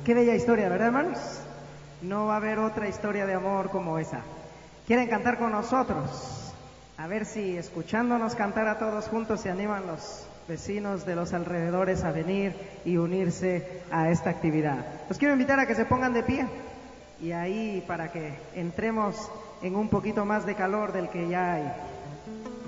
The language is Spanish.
Qué bella historia, ¿verdad, hermanos? No va a haber otra historia de amor como esa. ¿Quieren cantar con nosotros? A ver si escuchándonos cantar a todos juntos se animan los vecinos de los alrededores a venir y unirse a esta actividad. Los quiero invitar a que se pongan de pie y ahí para que entremos en un poquito más de calor del que ya hay.